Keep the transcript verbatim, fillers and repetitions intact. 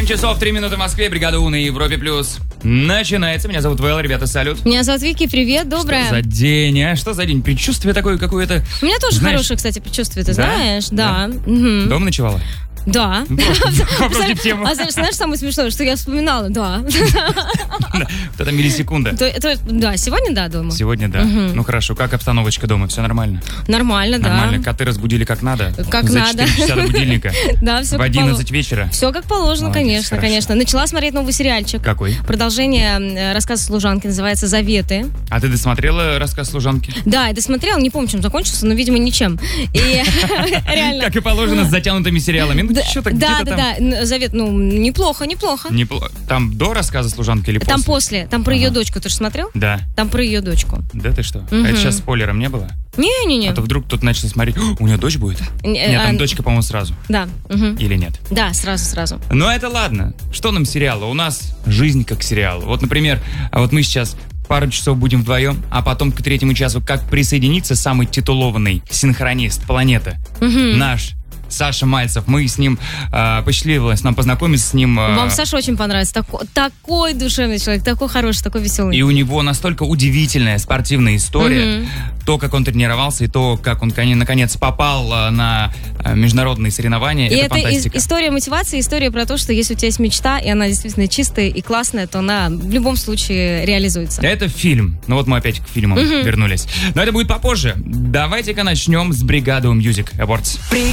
часов три минуты в Москве, бригада У на Европе Плюс. Начинается. Меня зовут Вэл, ребята, салют. Меня зовут Вики, привет, доброе. Что за день, а? Что за день? Предчувствие такое какое-то. У меня тоже знаешь... хорошее, кстати, предчувствие, ты да? знаешь? Да. да. Угу. Дома ночевала? Да. Вопрос в тему. А знаешь, самое смешное, что я вспоминала, да. Вот это миллисекунда. Да, сегодня да, дома. Сегодня да. Ну хорошо, как обстановочка дома? Все нормально? Нормально, да. Нормально. Коты разбудили как надо? Как За надо. четыре часа до будильника? Да, все В как одиннадцать положено. вечера? Все как положено, Молодец, конечно, хорошо. конечно. Начала смотреть новый сериальчик. Какой? Продолжение рассказа служанки, называется «Заветы». А ты досмотрела рассказ служанки? Да, я досмотрела, не помню, чем закончился, но, видимо, ничем. И реально... Как и положено, с затянутыми сериалами. Ну, что-то Да, где-то да, там... да, Завет, ну, неплохо, неплохо. Неплохо. Там до рассказа служанки или после? Там после, там про Ага. ее дочку, ты же смотрел? Да. Там про ее дочку. Да ты что? Мгм. А это сейчас спойлером не было? Не-не-не. А то вдруг кто-то начал смотреть, «О, у нее дочь будет? Не, Нет, там а, дочка, по-моему, сразу. Да, мгм. Или нет? Да, сразу-сразу. Но это ладно. Что нам сериалы? У нас жизнь как сериал. Вот, например, а вот мы сейчас пару часов будем вдвоем, а потом к третьему часу как присоединится самый титулованный синхронист планеты. Мгм. Наш Саша Мальцев. Мы с ним э, посчастливилось нам познакомиться с ним. э, Вам Саша очень понравится. Тако- такой душевный человек, такой хороший, такой веселый. И у него настолько удивительная спортивная история. Мгм. То, как он тренировался, и то, как он коне- наконец попал э, на э, международные соревнования. И это, это и- фантастика. история мотивации, история про то, что если у тебя есть мечта, и она действительно чистая и классная, то она в любом случае реализуется. Это фильм. Ну вот мы опять к фильмам вернулись. Но это будет попозже. Давайте-ка начнем с бригады Music Awards.